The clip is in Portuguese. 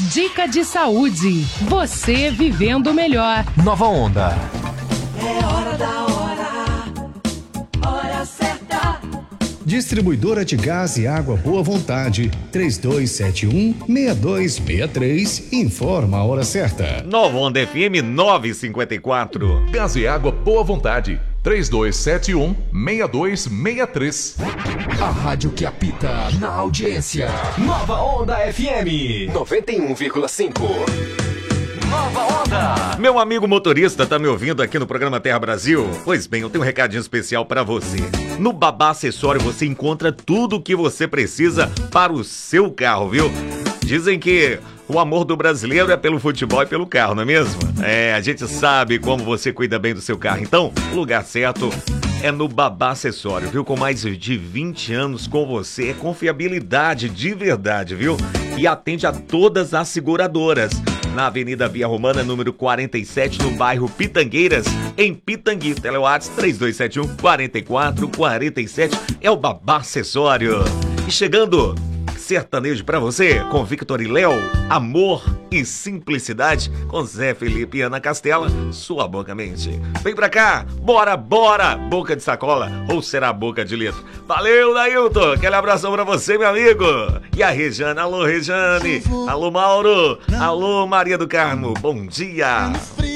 Dica de saúde. Você vivendo melhor. Nova Onda. É hora da hora certa. Distribuidora de gás e água Boa Vontade, 3271-6263, informa a hora certa. Nova Onda FM 954. Gás e água Boa Vontade, 3271-6263. A rádio que apita na audiência. Nova Onda FM 91,5. Nova Onda. Meu amigo motorista, tá me ouvindo aqui no programa Terra Brasil? Pois bem, eu tenho um recadinho especial pra você. No Babá Acessório você encontra tudo o que você precisa para o seu carro, viu? Dizem que o amor do brasileiro é pelo futebol e pelo carro, não é mesmo? A gente sabe como você cuida bem do seu carro. Então, o lugar certo é no Babá Acessório, viu? Com mais de 20 anos com você, é confiabilidade de verdade, viu? E atende a todas as seguradoras. Na Avenida Via Romana, número 47, no bairro Pitangueiras, em Pitangui. Telewatts 3271-4447 é o Babá Acessório. E chegando, sertanejo pra você, com Victor e Léo, amor e simplicidade, com Zé Felipe e Ana Castela, sua boca mente. Vem pra cá, bora, boca de sacola, ou será boca de litro? Valeu, Nailton, aquele abração pra você, meu amigo. E a Rejane, alô Rejane, alô Mauro, alô Maria do Carmo, bom dia.